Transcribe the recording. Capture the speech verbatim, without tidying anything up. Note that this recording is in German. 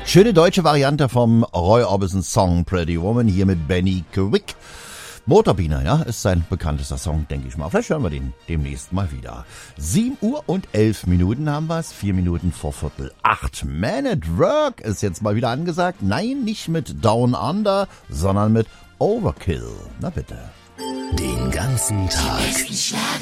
Schöne deutsche Variante vom Roy Orbison Song Pretty Woman, hier mit Benny Quick. Motorbiene, ja, ist sein bekanntester Song, denke ich mal. Vielleicht hören wir den demnächst mal wieder. sieben Uhr und elf Minuten haben wir es, vier Minuten vor Viertel acht. Man at Work ist jetzt mal wieder angesagt. Nein, nicht mit Down Under, sondern mit Overkill. Na bitte. Den ganzen Tag